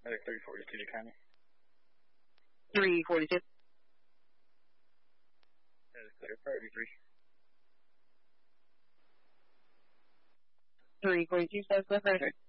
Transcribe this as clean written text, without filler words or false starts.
Medic 342 to County. 342. That is clear. Priority 3. 342, says the further.